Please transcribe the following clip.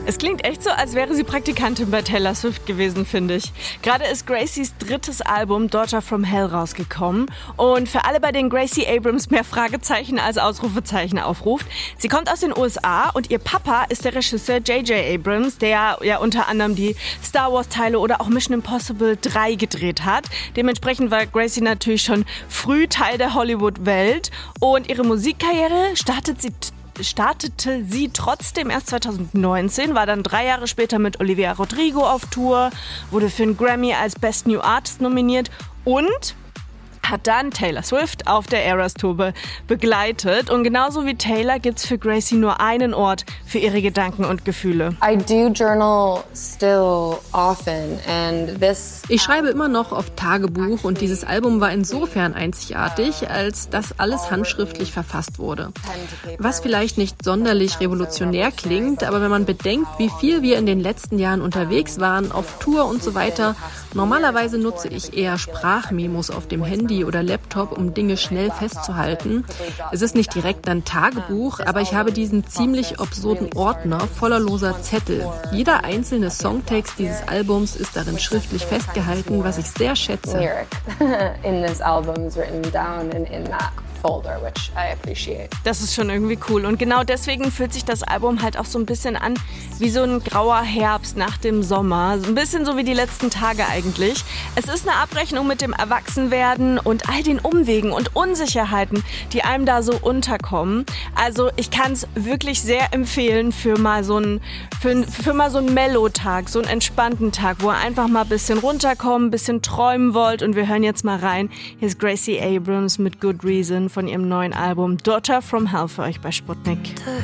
Es klingt echt so, als wäre sie Praktikantin bei Taylor Swift gewesen, finde ich. Gerade ist Gracies drittes Album Daughter from Hell rausgekommen. Und für alle, bei denen Gracie Abrams mehr Fragezeichen als Ausrufezeichen aufruft, sie kommt aus den USA und ihr Papa ist der Regisseur J.J. Abrams, der ja unter anderem die Star Wars-Teile oder auch Mission Impossible 3 gedreht hat. Dementsprechend war Gracie natürlich schon früh Teil der Hollywood-Welt und ihre Musikkarriere startete sie trotzdem erst 2019, war dann 3 Jahre später mit Olivia Rodrigo auf Tour, wurde für einen Grammy als Best New Artist nominiert und hat dann Taylor Swift auf der Eras Tour begleitet. Und genauso wie Taylor gibt's für Gracie nur einen Ort für ihre Gedanken und Gefühle. Ich schreibe immer noch auf Tagebuch und dieses Album war insofern einzigartig, als das alles handschriftlich verfasst wurde. Was vielleicht nicht sonderlich revolutionär klingt, aber wenn man bedenkt, wie viel wir in den letzten Jahren unterwegs waren, auf Tour und so weiter, normalerweise nutze ich eher Sprachmemos auf dem Handy oder Laptop, um Dinge schnell festzuhalten. Es ist nicht direkt ein Tagebuch, aber ich habe diesen ziemlich absurden Ordner voller loser Zettel. Jeder einzelne Songtext dieses Albums ist darin schriftlich festgehalten, was ich sehr schätze. Das ist schon irgendwie cool. Und genau deswegen fühlt sich das Album halt auch so ein bisschen an wie so ein grauer Herbst nach dem Sommer. So ein bisschen so wie die letzten Tage eigentlich. Es ist eine Abrechnung mit dem Erwachsenwerden und all den Umwegen und Unsicherheiten, die einem da so unterkommen. Also ich kann es wirklich sehr empfehlen für mal so einen Mellow-Tag, so einen entspannten Tag, wo ihr einfach mal ein bisschen runterkommen, ein bisschen träumen wollt. Und wir hören jetzt mal rein. Hier ist Gracie Abrams mit Good Reason von ihrem neuen Album Daughter from Hell für euch bei Sputnik.